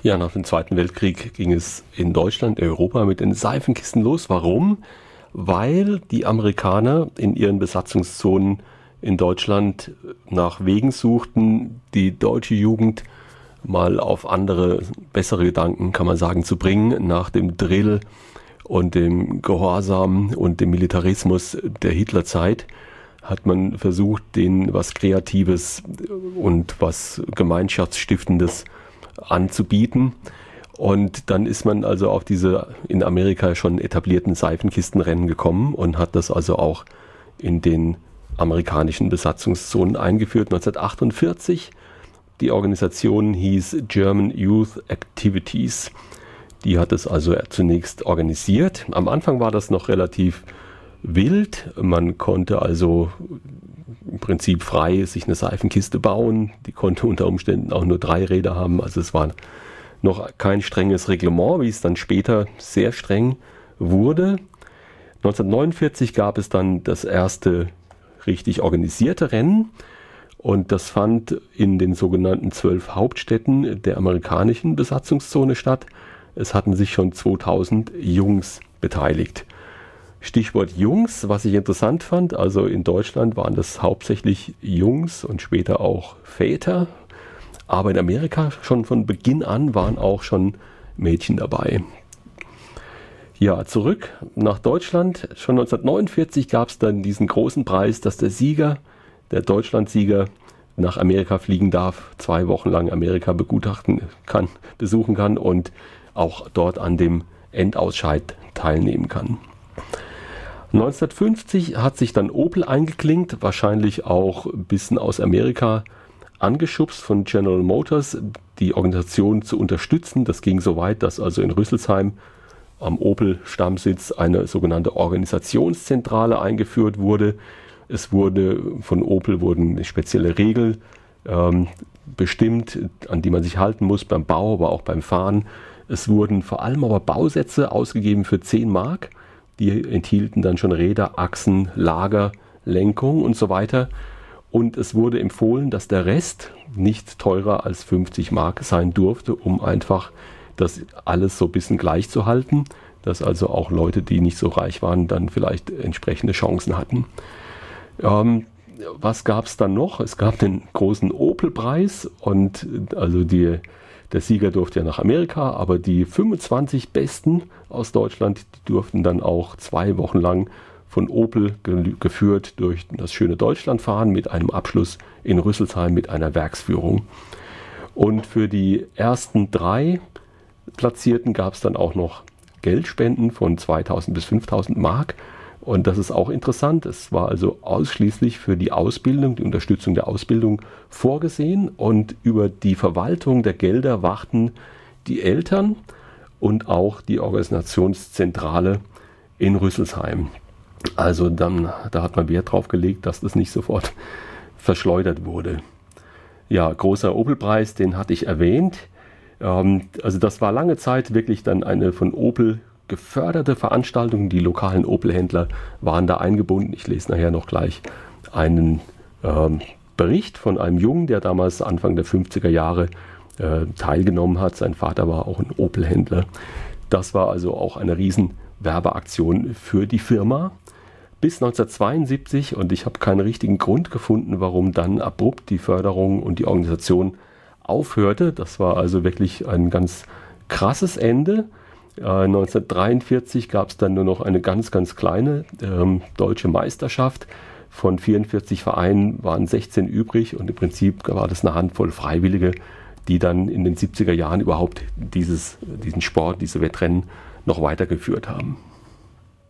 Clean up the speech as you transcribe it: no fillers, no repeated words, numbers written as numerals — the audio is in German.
Ja, nach dem Zweiten Weltkrieg ging es in Deutschland, Europa mit den Seifenkisten los. Warum? Weil die Amerikaner in ihren Besatzungszonen in Deutschland nach Wegen suchten, die deutsche Jugend mal auf andere, bessere Gedanken, kann man sagen, zu bringen, nach dem Drill und dem Gehorsam und dem Militarismus der Hitlerzeit hat man versucht, denen was Kreatives und was Gemeinschaftsstiftendes anzubieten. Und dann ist man also auf diese in Amerika schon etablierten Seifenkistenrennen gekommen und hat das also auch in den amerikanischen Besatzungszonen eingeführt. 1948, die Organisation hieß German Youth Activities. Die hat es also zunächst organisiert. Am Anfang war das noch relativ wild. Man konnte also im Prinzip frei sich eine Seifenkiste bauen. Die konnte unter Umständen auch nur 3 Räder haben. Also es war noch kein strenges Reglement, wie es dann später sehr streng wurde. 1949 gab es dann das erste richtig organisierte Rennen. Und das fand in den sogenannten 12 Hauptstädten der amerikanischen Besatzungszone statt. Es hatten sich schon 2000 Jungs beteiligt. Stichwort Jungs, was ich interessant fand, also in Deutschland waren das hauptsächlich Jungs und später auch Väter, aber in Amerika schon von Beginn an waren auch schon Mädchen dabei. Ja, zurück nach Deutschland. Schon 1949 gab es dann diesen großen Preis, dass der Sieger, der Deutschlandsieger, nach Amerika fliegen darf, 2 Wochen lang Amerika besuchen kann und auch dort an dem Endausscheid teilnehmen kann. 1950 hat sich dann Opel eingeklinkt, wahrscheinlich auch ein bisschen aus Amerika angeschubst von General Motors, die Organisation zu unterstützen. Das ging so weit, dass also in Rüsselsheim am Opel-Stammsitz eine sogenannte Organisationszentrale eingeführt wurde. Es wurde von Opel wurden spezielle Regeln bestimmt, an die man sich halten muss beim Bau, aber auch beim Fahren. Es wurden vor allem aber Bausätze ausgegeben für 10 Mark. Die enthielten dann schon Räder, Achsen, Lager, Lenkung und so weiter. Und es wurde empfohlen, dass der Rest nicht teurer als 50 Mark sein durfte, um einfach das alles so ein bisschen gleich zu halten, dass also auch Leute, die nicht so reich waren, dann vielleicht entsprechende Chancen hatten. Was gab es dann noch? Es gab den großen Opel-Preis und also der Sieger durfte ja nach Amerika, aber die 25 Besten aus Deutschland, die durften dann auch 2 Wochen lang von Opel geführt durch das schöne Deutschland fahren mit einem Abschluss in Rüsselsheim mit einer Werksführung. Und für die ersten 3 Platzierten gab es dann auch noch Geldspenden von 2000 bis 5000 Mark. Und das ist auch interessant. Es war also ausschließlich für die Ausbildung, die Unterstützung der Ausbildung vorgesehen. Und über die Verwaltung der Gelder wachten die Eltern und auch die Organisationszentrale in Rüsselsheim. Also da hat man Wert drauf gelegt, dass das nicht sofort verschleudert wurde. Ja, großer Opel-Preis, den hatte ich erwähnt. Also das war lange Zeit wirklich dann eine von Opel geförderte Veranstaltung. Die lokalen Opel-Händler waren da eingebunden. Ich lese nachher noch gleich einen Bericht von einem Jungen, der damals Anfang der 50er Jahre teilgenommen hat. Sein Vater war auch ein Opel-Händler. Das war also auch eine riesen Werbeaktion für die Firma. Bis 1972, und ich habe keinen richtigen Grund gefunden, warum dann abrupt die Förderung und die Organisation aufhörte. Das war also wirklich ein ganz krasses Ende. 1943 gab es dann nur noch eine ganz, ganz kleine deutsche Meisterschaft. Von 44 Vereinen waren 16 übrig und im Prinzip war das eine Handvoll Freiwillige, die dann in den 70er Jahren überhaupt diesen Sport, diese Wettrennen noch weitergeführt haben.